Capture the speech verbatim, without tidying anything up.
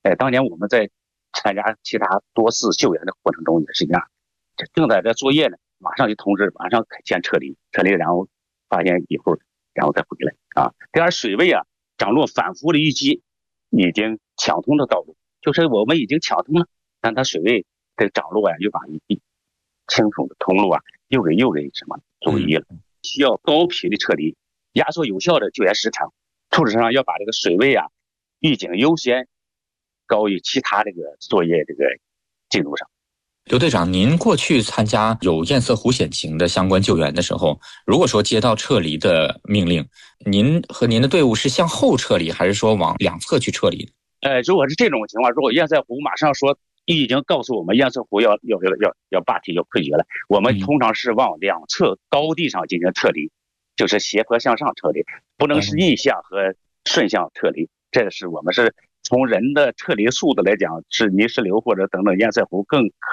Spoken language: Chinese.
哎，当年我们在参加其他多次救援的过程中也是一样，这正在这作业呢，马上就通知，马上先撤离，撤离，然后发现以后，然后再回来啊。第二，水位啊，涨落反复的预计已经抢通的道路，就是我们已经抢通了，但它水位的涨落啊，又把一清楚的通路啊，又给又给什么阻移了，需要高频的撤离，压缩有效的救援时长。处置上要把这个水位啊，预警优先高于其他这个作业这个进度上。 刘队长，您过去参加有堰塞湖险情的相关救援的时候，如果说接到撤离的命令，您和您的队伍是向后撤离，还是说往两侧去撤离？ 呃，如果是这种情况，如果堰塞湖马上说已经告诉我们堰塞湖要要要要要坝体要溃决了，我们通常是往两侧高地上进行撤离，就是斜坡向上撤离，不能是逆向和顺向撤离。这个是我们是从人的撤离速度来讲，是泥石流或者等等堰塞湖更